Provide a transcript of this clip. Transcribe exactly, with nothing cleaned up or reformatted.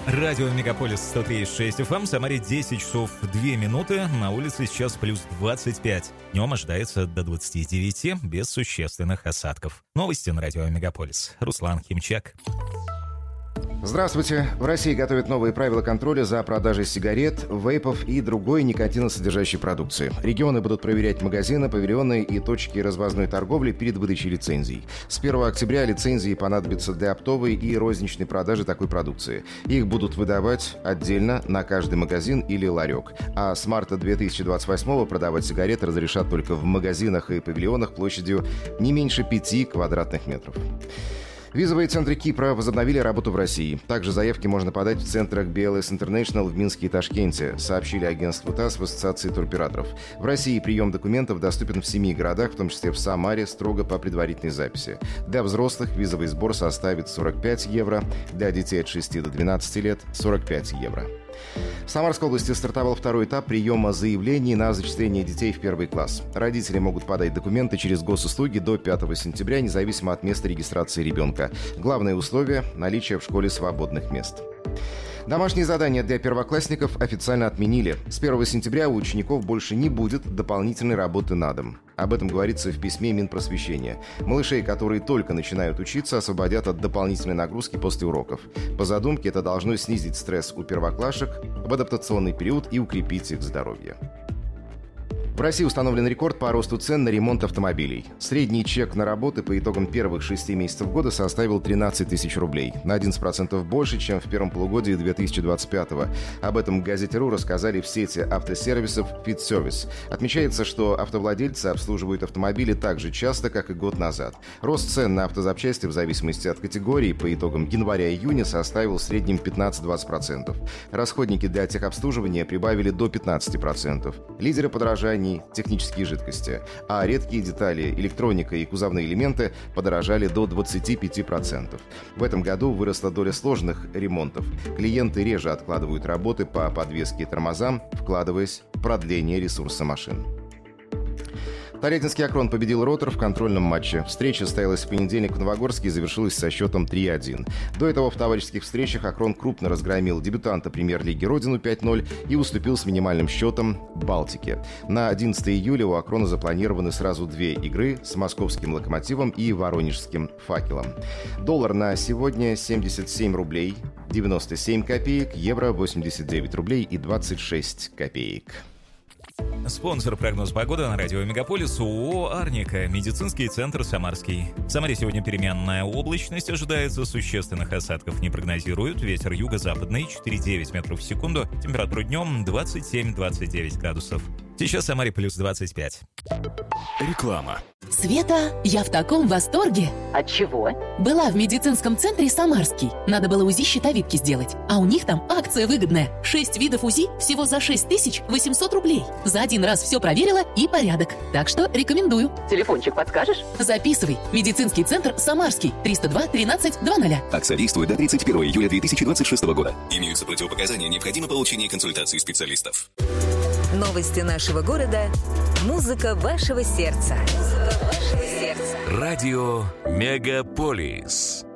Радио Мегаполис сто три и шесть эф эм, Самаре десять часов две минуты, на улице сейчас плюс двадцать пять. Днем ожидается до двадцати девяти, без существенных осадков. Новости на Радио Мегаполис. Руслан Химчак. Здравствуйте. В России готовят новые правила контроля за продажей сигарет, вейпов и другой никотиносодержащей продукции. Регионы будут проверять магазины, павильоны и точки развозной торговли перед выдачей лицензий. С первого октября лицензии понадобятся для оптовой и розничной продажи такой продукции. Их будут выдавать отдельно на каждый магазин или ларек. А с марта две тысячи двадцать восьмого продавать сигареты разрешат только в магазинах и павильонах площадью не меньше пяти квадратных метров. Визовые центры Кипра возобновили работу в России. Также заявки можно подать в центрах би эл эс International в Минске и Ташкенте, сообщили агентству ТАСС в Ассоциации туроператоров. В России прием документов доступен в семи городах, в том числе в Самаре, строго по предварительной записи. Для взрослых визовый сбор составит сорок пять евро, для детей от шести до двенадцати лет – сорок пять евро. В Самарской области стартовал второй этап приема заявлений на зачисление детей в первый класс. Родители могут подать документы через госуслуги до пятого сентября, независимо от места регистрации ребенка. Главное условие – наличие в школе свободных мест. Домашние задания для первоклассников официально отменили. С первого сентября у учеников больше не будет дополнительной работы на дом. Об этом говорится в письме Минпросвещения. Малышей, которые только начинают учиться, освободят от дополнительной нагрузки после уроков. По задумке, это должно снизить стресс у первоклашек в адаптационный период и укрепить их здоровье. В России установлен рекорд по росту цен на ремонт автомобилей. Средний чек на работы по итогам первых шести месяцев года составил тринадцать тысяч рублей. На одиннадцать процентов больше, чем в первом полугодии две тысячи двадцать пятого. Об этом Газете.ру рассказали в сети автосервисов «Фитсервис». Отмечается, что автовладельцы обслуживают автомобили так же часто, как и год назад. Рост цен на автозапчасти в зависимости от категории по итогам января-июня составил в среднем пятнадцать-двадцать процентов. Расходники для техобслуживания прибавили до пятнадцати процентов. Лидеры подорожаний – технические жидкости, а редкие детали, электроника и кузовные элементы подорожали до двадцати пяти процентов. В этом году выросла доля сложных ремонтов. Клиенты реже откладывают работы по подвеске и тормозам, вкладываясь в продление ресурса машин. Тольяттинский «Акрон» победил «Ротор» в контрольном матче. Встреча состоялась в понедельник в Новогорске и завершилась со счетом три один. До этого в товарищеских встречах «Акрон» крупно разгромил дебютанта премьер-лиги «Родину» пять ноль и уступил с минимальным счетом «Балтике». На одиннадцатое июля у «Акрона» запланированы сразу две игры с московским «Локомотивом» и воронежским «Факелом». Доллар на сегодня семьдесят семь рублей девяносто семь копеек, евро восемьдесят девять рублей и двадцать шесть копеек. Спонсор прогноз погоды на радио Мегаполис ООО «Арника», медицинский центр «Самарский». В Самаре сегодня переменная облачность, ожидается, существенных осадков не прогнозируют. Ветер юго-западный четыре девять метров в секунду, температура днем двадцать семь - двадцать девять градусов. Сейчас в Самаре плюс двадцать пять. Реклама. Света, я в таком восторге. От чего? Была в медицинском центре «Самарский». Надо было УЗИ щитовидки сделать. А у них там акция выгодная. Шесть видов УЗИ всего за шесть тысяч восемьсот рублей. За один раз все проверила и порядок. Так что рекомендую. Телефончик подскажешь? Записывай. Медицинский центр «Самарский». триста два тринадцать двадцать. Акция действует до тридцать первого июля две тысячи двадцать шестого года. Имеются противопоказания, необходимо получение консультации специалистов. Новости нашего города. Музыка вашего сердца. Музыка вашего сердца. Радио Мегаполис.